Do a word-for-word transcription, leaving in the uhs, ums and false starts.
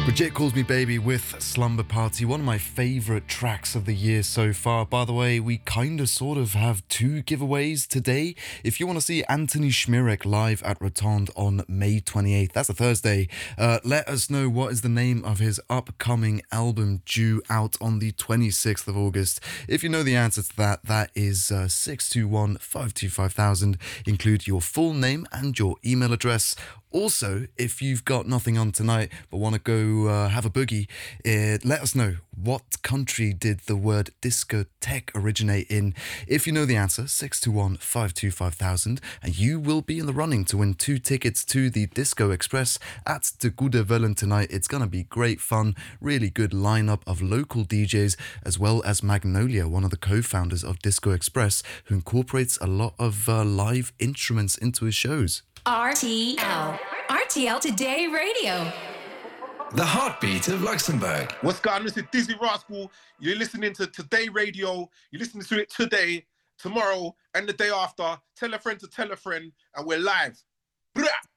Bridget Calls Me Baby with Slumber Party, one of my favourite tracks of the year so far. By the way, we kind of sort of have two giveaways today. If you want to see Anthony Schmirek live at Rotonde on May twenty-eighth, that's a Thursday, uh, let us know what is the name of his upcoming album due out on the twenty-sixth of August. If you know the answer to that, that is uh, six two one, five two five thousand. Include your full name and your email address. Also, if you've got nothing on tonight but want to go uh, have a boogie, uh, let us know what country did the word discotheque originate in. If you know the answer, six two one, five two five thousand, and you will be in the running to win two tickets to the Disco Express at De Goede Wellen tonight. It's going to be great fun, really good lineup of local D Js, as well as Magnolia, one of the co-founders of Disco Express, who incorporates a lot of uh, live instruments into his shows. R T L. R T L Today Radio. The heartbeat of Luxembourg. What's going on? This is Dizzy Rascal. You're listening to Today Radio. You're listening to it today, tomorrow, and the day after. Tell a friend to tell a friend, and we're live.